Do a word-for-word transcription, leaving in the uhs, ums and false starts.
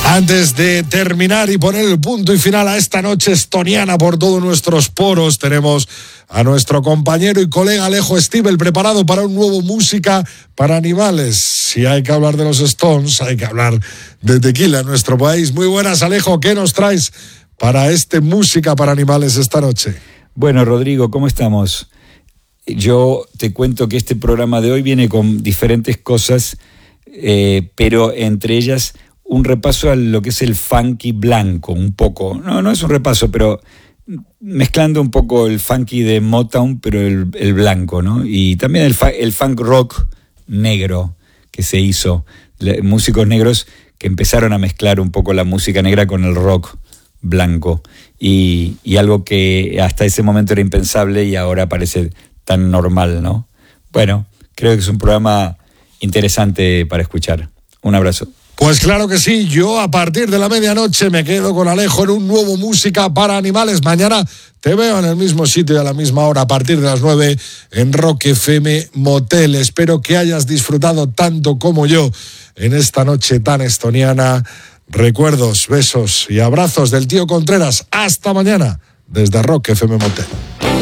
Antes de terminar y poner el punto y final a esta noche estoniana por todos nuestros poros, tenemos a nuestro compañero y colega Alejo Stivel preparado para un nuevo Música para Animales. Si hay que hablar de los Stones, hay que hablar de tequila en nuestro país. Muy buenas, Alejo, ¿qué nos traes para este Música para Animales esta noche? Bueno, Rodrigo, ¿cómo estamos? Yo te cuento que este programa de hoy viene con diferentes cosas, eh, pero entre ellas un repaso a lo que es el funky blanco, un poco. No, no es un repaso, pero mezclando un poco el funky de Motown, pero el, el blanco, ¿no? Y también el, el funk rock negro que se hizo. Músicos negros que empezaron a mezclar un poco la música negra con el rock blanco. Y, y algo que hasta ese momento era impensable y ahora parece tan normal, ¿no? Bueno, creo que es un programa interesante para escuchar. Un abrazo. Pues claro que sí, yo a partir de la medianoche me quedo con Alejo en un nuevo Música para Animales. Mañana te veo en el mismo sitio y a la misma hora, a partir de las nueve en Rock F M Motel. Espero que hayas disfrutado tanto como yo en esta noche tan estoniana. Recuerdos, besos y abrazos del tío Contreras. Hasta mañana desde Rock F M Motel.